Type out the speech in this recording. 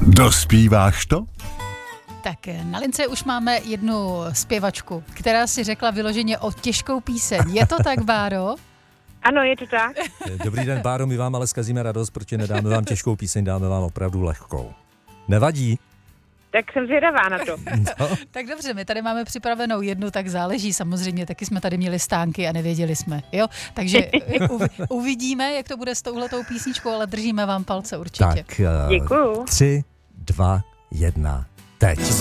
Dospíváš to? Tak na lince už máme jednu zpěvačku, která si řekla vyloženě o těžkou píseň. Je to tak, Báro? Ano, je to tak. Dobrý den, Báro, my vám ale zkazíme radost, protože nedáme vám těžkou píseň, dáme vám opravdu lehkou. Nevadí? Tak jsem zvědavá na to. No. Tak dobře, my tady máme připravenou jednu, tak záleží samozřejmě, taky jsme tady měli stánky a nevěděli jsme, jo? Takže uvidíme, jak to bude s touhletou písničkou, ale držíme vám palce určitě. Tak, Děkuju. 3, 2, 1, teď.